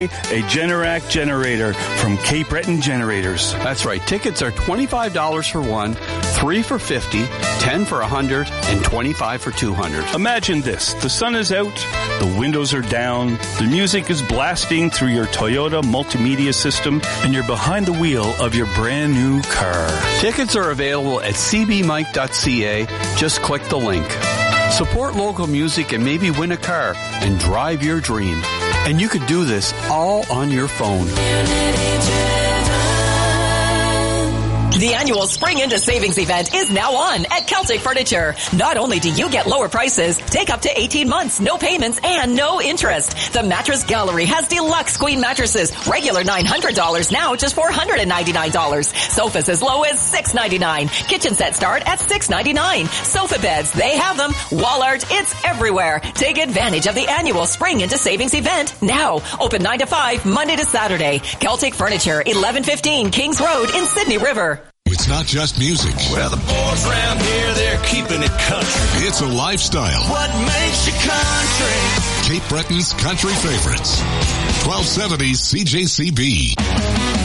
a Generac generator from Cape Breton Generators. That's right. Tickets are $25 for one, 3 for $50, 10 for $100, and 25 for $200. Imagine this. The sun is out, the windows are down, the music is blasting through your Toyota multimedia system, and you're behind the wheel of your brand new car. Tickets are available at cbmike.ca. Just click the link. Support local music and maybe win a car and drive your dream. And you could do this all on your phone. The annual Spring Into Savings event is now on at Celtic Furniture. Not only do you get lower prices, take up to 18 months, no payments, and no interest. The Mattress Gallery has deluxe queen mattresses, regular $900, now just $499. Sofas as low as $699. Kitchen sets start at $699. Sofa beds, they have them. Wall art, it's everywhere. Take advantage of the annual Spring Into Savings event now. Open 9 to 5, Monday to Saturday. Celtic Furniture, 1115 Kings Road in Sydney River. It's not just music. Well, the boys around here, they're keeping it country. It's a lifestyle. What makes you country? Cape Breton's country favorites. 1270 CJCB.